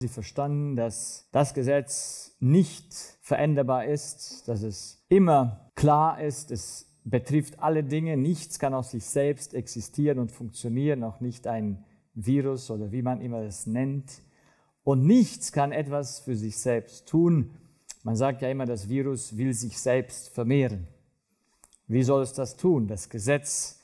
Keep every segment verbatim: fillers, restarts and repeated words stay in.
Sie verstanden, dass das Gesetz nicht veränderbar ist, dass es immer klar ist, es betrifft alle Dinge, nichts kann aus sich selbst existieren und funktionieren, auch nicht ein Virus oder wie man immer es nennt. Und nichts kann etwas für sich selbst tun. Man sagt ja immer, das Virus will sich selbst vermehren. Wie soll es das tun? Das Gesetz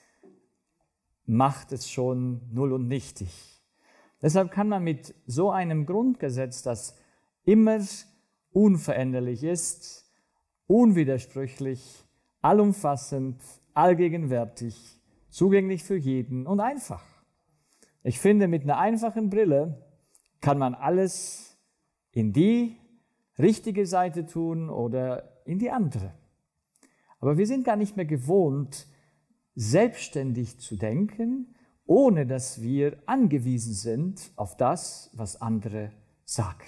macht es schon null und nichtig. Deshalb kann man mit so einem Grundgesetz, das immer unveränderlich ist, unwidersprüchlich, allumfassend, allgegenwärtig, zugänglich für jeden und einfach. Ich finde, mit einer einfachen Brille kann man alles in die richtige Seite tun oder in die andere. Aber wir sind gar nicht mehr gewohnt, selbstständig zu denken, ohne dass wir angewiesen sind auf das, was andere sagen.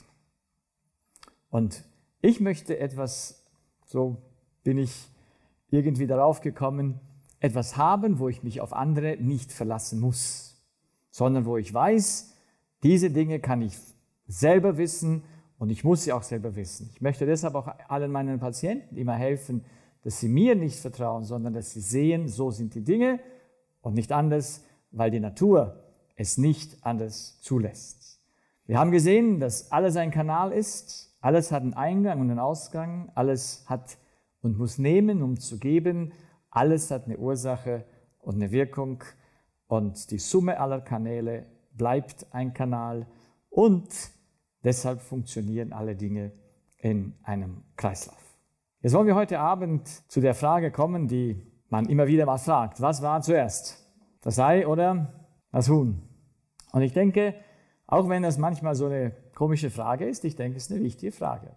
Und ich möchte etwas, so bin ich irgendwie darauf gekommen, etwas haben, wo ich mich auf andere nicht verlassen muss, sondern wo ich weiß, diese Dinge kann ich selber wissen und ich muss sie auch selber wissen. Ich möchte deshalb auch allen meinen Patienten immer helfen, dass sie mir nicht vertrauen, sondern dass sie sehen, so sind die Dinge und nicht anders, weil die Natur es nicht anders zulässt. Wir haben gesehen, dass alles ein Kanal ist, alles hat einen Eingang und einen Ausgang, alles hat und muss nehmen, um zu geben, alles hat eine Ursache und eine Wirkung und die Summe aller Kanäle bleibt ein Kanal und deshalb funktionieren alle Dinge in einem Kreislauf. Jetzt wollen wir heute Abend zu der Frage kommen, die man immer wieder mal fragt, was war zuerst? Das Ei oder das Huhn? Und ich denke, auch wenn das manchmal so eine komische Frage ist, ich denke, es ist eine wichtige Frage.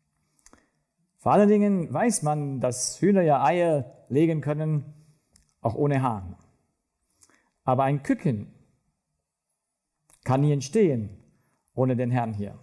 Vor allen Dingen weiß man, dass Hühner ja Eier legen können, auch ohne Hahn. Aber ein Küken kann nie entstehen ohne den Herrn hier.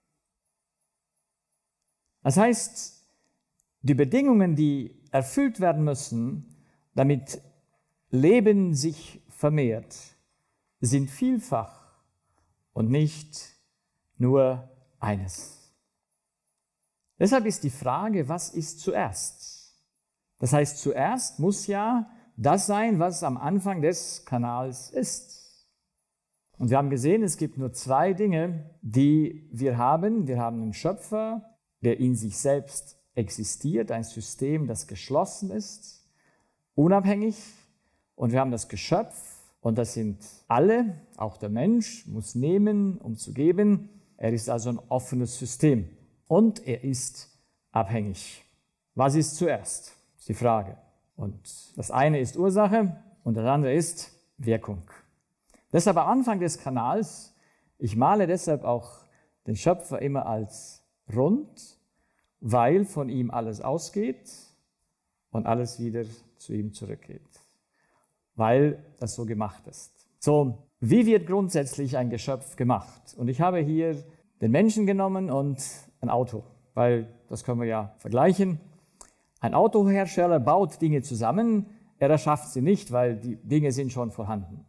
Das heißt, die Bedingungen, die erfüllt werden müssen, damit Leben sich vermehrt, sind vielfach und nicht nur eines. Deshalb ist die Frage, was ist zuerst? Das heißt, zuerst muss ja das sein, was am Anfang des Kanals ist. Und wir haben gesehen, es gibt nur zwei Dinge, die wir haben. Wir haben einen Schöpfer, der in sich selbst existiert, ein System, das geschlossen ist, unabhängig. Und wir haben das Geschöpf, und das sind alle, auch der Mensch muss nehmen, um zu geben. Er ist also ein offenes System und er ist abhängig. Was ist zuerst? Das ist die Frage. Und das eine ist Ursache und das andere ist Wirkung. Deshalb am Anfang des Kanals, ich male deshalb auch den Schöpfer immer als rund, weil von ihm alles ausgeht und alles wieder zu ihm zurückgeht. Weil das so gemacht ist. So, wie wird grundsätzlich ein Geschöpf gemacht? Und ich habe hier den Menschen genommen und ein Auto, weil das können wir ja vergleichen. Ein Autohersteller baut Dinge zusammen, er erschafft sie nicht, weil die Dinge sind schon vorhanden.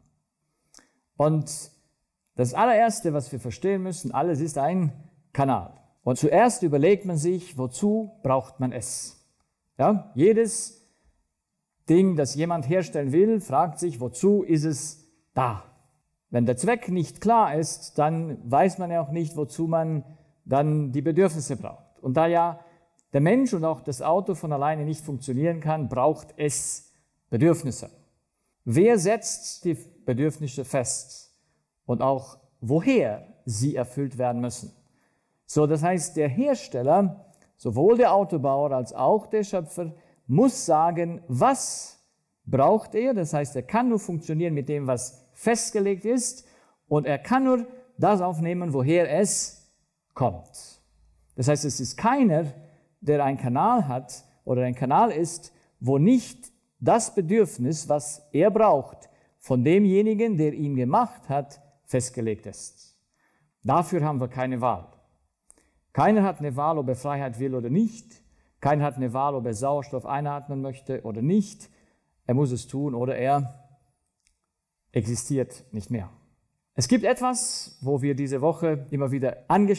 Und das allererste, was wir verstehen müssen, alles ist ein Kanal. Und zuerst überlegt man sich, wozu braucht man es? Ja, jedes Ding, das jemand herstellen will, fragt sich, wozu ist es da? Wenn der Zweck nicht klar ist, dann weiß man ja auch nicht, wozu man dann die Bedürfnisse braucht. Und da ja der Mensch und auch das Auto von alleine nicht funktionieren kann, braucht es Bedürfnisse. Wer setzt die Bedürfnisse fest und auch woher sie erfüllt werden müssen? So, das heißt, der Hersteller, sowohl der Autobauer als auch der Schöpfer, muss sagen, was braucht er. Das heißt, er kann nur funktionieren mit dem, was festgelegt ist, und er kann nur das aufnehmen, woher es kommt. Das heißt, es ist keiner, der einen Kanal hat oder ein Kanal ist, wo nicht das Bedürfnis, was er braucht, von demjenigen, der ihn gemacht hat, festgelegt ist. Dafür haben wir keine Wahl. Keiner hat eine Wahl, ob er Freiheit will oder nicht. Keiner hat eine Wahl, ob er Sauerstoff einatmen möchte oder nicht. Er muss es tun oder er existiert nicht mehr. Es gibt etwas, wo wir diese Woche immer wieder angesprochen